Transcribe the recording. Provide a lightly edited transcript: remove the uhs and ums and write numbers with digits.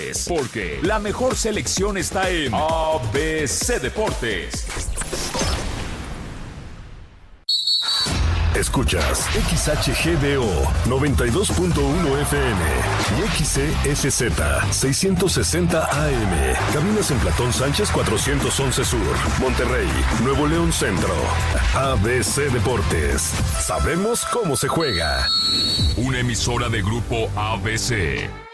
Porque la mejor selección está en ABC Deportes. Escuchas XHGDO 92.1 FM y XCSZ 660 AM. Cabinas en Platón Sánchez 411 Sur, Monterrey, Nuevo León Centro. ABC Deportes. Sabemos cómo se juega. Una emisora de Grupo ABC.